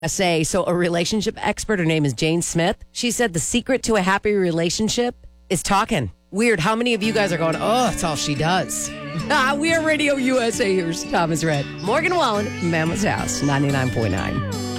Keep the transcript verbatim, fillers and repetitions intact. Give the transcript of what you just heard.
Say so a relationship expert, her name is Jane Smith. She said the secret to a happy relationship is talking. Weird. How many of you guys are going, oh, that's all she does? Ah, we are Radio U S A. Here's Thomas Red. Morgan Wallen, Mammoth House, ninety-nine point nine.